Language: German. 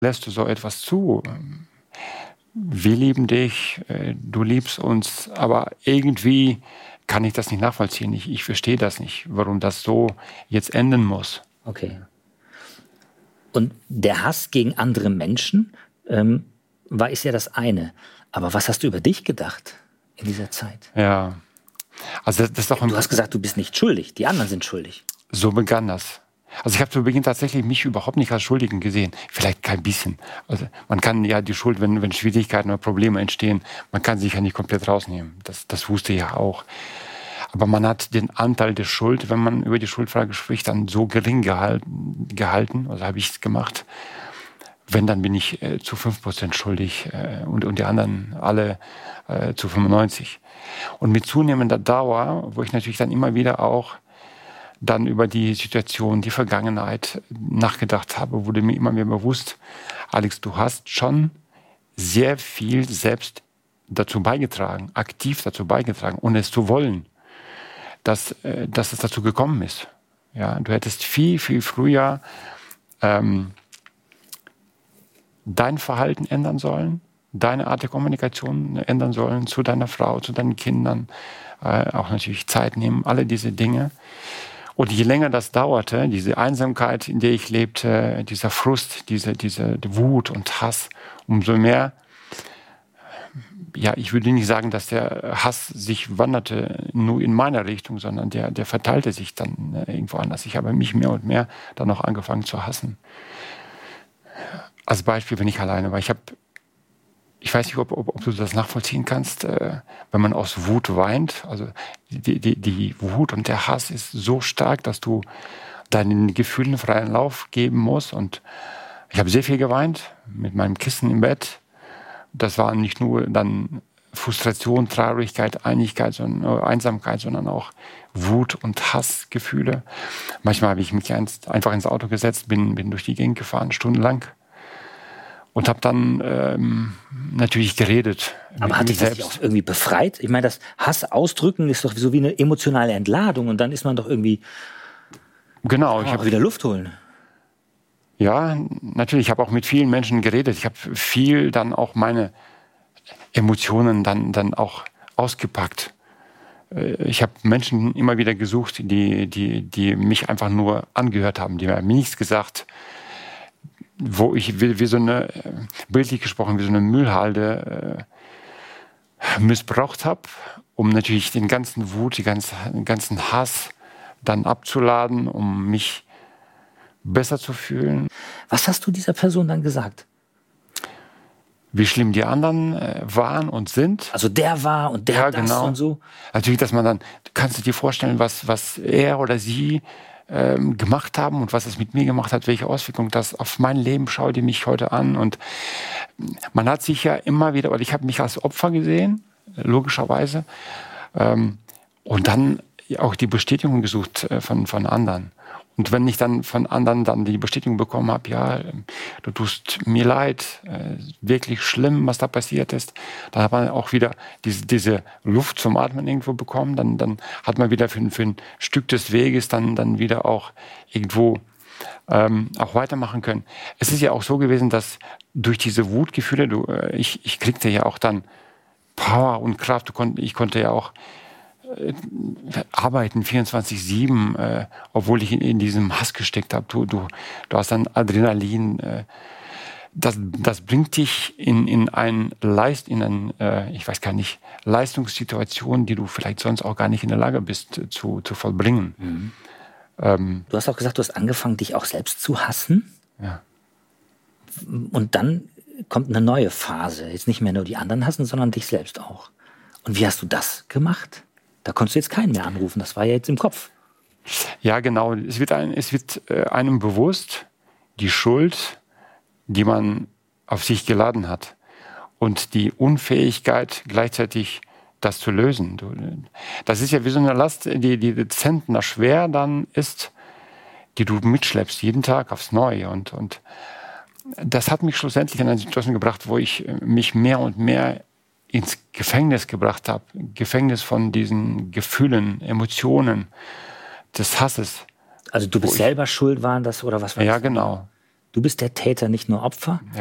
lässt du so etwas zu? Wir lieben dich, du liebst uns, aber irgendwie kann ich das nicht nachvollziehen. Ich verstehe das nicht, warum das so jetzt enden muss. Okay. Und der Hass gegen andere Menschen ist ja das eine. Aber was hast du über dich gedacht in dieser Zeit? Ja, also das ist doch Du hast gesagt, du bist nicht schuldig, die anderen sind schuldig. So begann das. Also ich habe zu Beginn tatsächlich mich überhaupt nicht als Schuldigen gesehen. Vielleicht kein bisschen. Also man kann ja die Schuld, wenn Schwierigkeiten oder Probleme entstehen, man kann sich ja nicht komplett rausnehmen. Das wusste ich ja auch. Aber man hat den Anteil der Schuld, wenn man über die Schuldfrage spricht, dann so gering gehalten. Also habe ich es gemacht. Wenn, dann bin ich zu 5% schuldig und die anderen alle zu 95%. Und mit zunehmender Dauer, wo ich natürlich dann immer wieder auch dann über die Situation, die Vergangenheit nachgedacht habe, wurde mir immer mehr bewusst, Alex, du hast schon sehr viel selbst dazu beigetragen, aktiv dazu beigetragen, ohne es zu wollen, dass es dazu gekommen ist. Ja, du hättest viel, viel früher dein Verhalten ändern sollen, deine Art der Kommunikation ändern sollen zu deiner Frau, zu deinen Kindern, auch natürlich Zeit nehmen, alle diese Dinge. Und je länger das dauerte, diese Einsamkeit, in der ich lebte, dieser Frust, diese Wut und Hass, umso mehr, ja, ich würde nicht sagen, dass der Hass sich wanderte nur in meiner Richtung, sondern der verteilte sich dann irgendwo anders. Ich habe mich mehr und mehr dann auch angefangen zu hassen. Als Beispiel, wenn ich alleine war. Ich weiß nicht, ob du das nachvollziehen kannst, wenn man aus Wut weint. Also die Wut und der Hass ist so stark, dass du deinen Gefühlen freien Lauf geben musst. Und ich habe sehr viel geweint mit meinem Kissen im Bett. Das war nicht nur dann Frustration, Traurigkeit, Einsamkeit, sondern auch Wut und Hassgefühle. Manchmal habe ich mich einfach ins Auto gesetzt, bin durch die Gegend gefahren, stundenlang. Und habe dann natürlich geredet. Aber hat dich das nicht auch irgendwie befreit? Ich meine, das Hass ausdrücken ist doch so wie eine emotionale Entladung. Und dann ist man doch irgendwie... Genau. Ich habe wieder Luft holen. Ja, natürlich. Ich habe auch mit vielen Menschen geredet. Ich habe viel dann auch meine Emotionen dann auch ausgepackt. Ich habe Menschen immer wieder gesucht, die mich einfach nur angehört haben. Die haben mir nichts gesagt, wo ich wie so eine, bildlich gesprochen, wie so eine Müllhalde missbraucht habe, um natürlich den ganzen Wut, den ganzen Hass dann abzuladen, um mich besser zu fühlen. Was hast du dieser Person dann gesagt? Wie schlimm die anderen waren und sind. Also der war und der hat das genau. Und so. Natürlich, dass man dann, kannst du dir vorstellen, was er oder sie gemacht haben und was es mit mir gemacht hat, welche Auswirkungen das auf mein Leben, schau dir mich heute an. Und man hat sich ja immer wieder, weil ich habe mich als Opfer gesehen, logischerweise, und dann auch die Bestätigung gesucht von anderen. Und wenn ich dann von anderen dann die Bestätigung bekommen habe, ja, du tust mir leid, wirklich schlimm, was da passiert ist, dann hat man auch wieder diese Luft zum Atmen irgendwo bekommen. Dann hat man wieder für ein Stück des Weges dann wieder auch irgendwo auch weitermachen können. Es ist ja auch so gewesen, dass durch diese Wutgefühle, ich kriegte ja auch dann Power und Kraft. Ich konnte ja auch arbeiten 24/7, obwohl ich in diesem Hass gesteckt habe. Du hast dann Adrenalin. Das bringt dich in ich weiß gar nicht, Leistungssituation, die du vielleicht sonst auch gar nicht in der Lage bist zu vollbringen. Mhm. Du hast auch gesagt, du hast angefangen, dich auch selbst zu hassen. Ja. Und dann kommt eine neue Phase. Jetzt nicht mehr nur die anderen hassen, sondern dich selbst auch. Und wie hast du das gemacht? Da konntest du jetzt keinen mehr anrufen, das war ja jetzt im Kopf. Ja, genau. Es wird einem bewusst, die Schuld, die man auf sich geladen hat und die Unfähigkeit gleichzeitig das zu lösen. Das ist ja wie so eine Last, die zentner schwer dann ist, die du mitschleppst, jeden Tag aufs Neue. Und das hat mich schlussendlich in eine Situation gebracht, wo ich mich mehr und mehr ins Gefängnis gebracht habe. Gefängnis von diesen Gefühlen, Emotionen, des Hasses. Also du bist selber schuld, waren das, oder was war das? Ja, genau. Du bist der Täter, nicht nur Opfer.